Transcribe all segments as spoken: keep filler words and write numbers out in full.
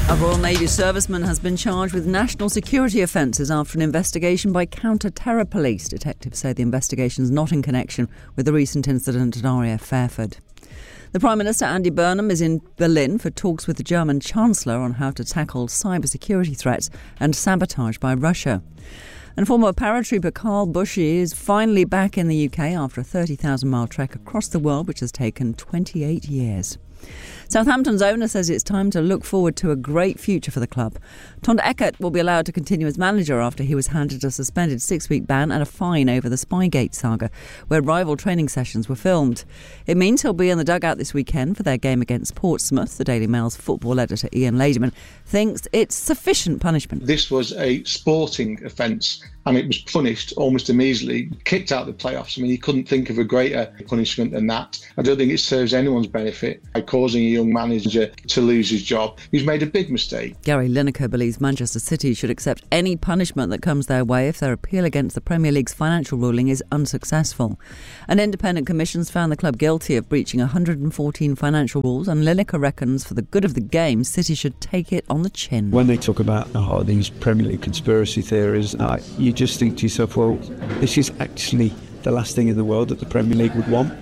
A Royal Navy serviceman has been charged with national security offences after an investigation by counter-terror police. Detectives say the investigation is not in connection with the recent incident at R A F Fairford. The Prime Minister, Andy Burnham, is in Berlin for talks with the German Chancellor on how to tackle cybersecurity threats and sabotage by Russia. And former paratrooper Carl Bushy is finally back in the U K after a thirty thousand mile trek across the world, which has taken twenty-eight years. Southampton's owner says it's time to look forward to a great future for the club. Tond Eckert will be allowed to continue as manager after he was handed a suspended six-week ban and a fine over the Spygate saga, where rival training sessions were filmed. It means he'll be in the dugout this weekend for their game against Portsmouth. The Daily Mail's football editor Ian Ladyman thinks it's sufficient punishment. This was a sporting offence and it was punished almost immediately, kicked out of the playoffs. I mean, you couldn't think of a greater punishment than that. I don't think it serves anyone's benefit by causing a young manager to lose his job. He's made a big mistake. Gary Lineker believes Manchester City should accept any punishment that comes their way if their appeal against the Premier League's financial ruling is unsuccessful. An independent commission's found the club guilty of breaching one hundred fourteen financial rules, and Lineker reckons for the good of the game, City should take it on the chin. When they talk about oh, these Premier League conspiracy theories, uh, you just think to yourself, well, this is actually the last thing in the world that the Premier League would want.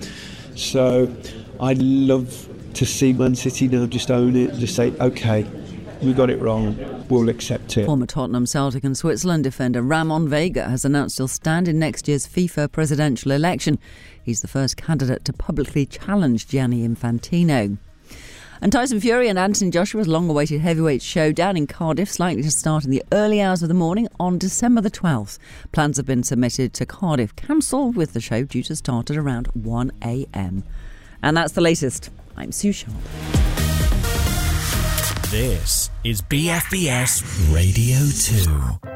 So I'd love to see Man City now just own it and just say, OK, we got it wrong, we'll accept it. Former Tottenham, Celtic and Switzerland defender Ramon Vega has announced he'll stand in next year's FIFA presidential election. He's the first candidate to publicly challenge Gianni Infantino. And Tyson Fury and Anthony Joshua's long-awaited heavyweight showdown in Cardiff is likely to start in the early hours of the morning on December the twelfth. Plans have been submitted to Cardiff Council, with the show due to start at around one a.m. And that's the latest. I'm Sue Sharp. This is B F B S Radio two.